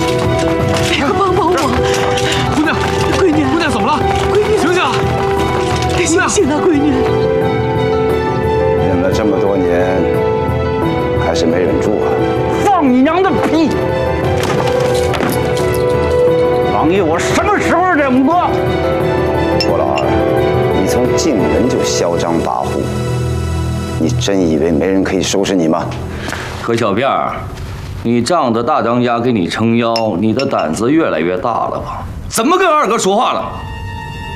帮帮我！ 姑娘， 闺女， 姑娘怎么了？ 闺女， 醒醒！ 醒醒啊，闺女！ 忍了这么多年，还是没忍住啊！ 放你娘的屁！王爷，我什么时候忍过？ 郭老二，你从进门就嚣张跋扈，你真以为没人可以收拾你吗？ 何小辫儿，你仗着大当家给你撑腰，你的胆子越来越大了吧？怎么跟二哥说话了？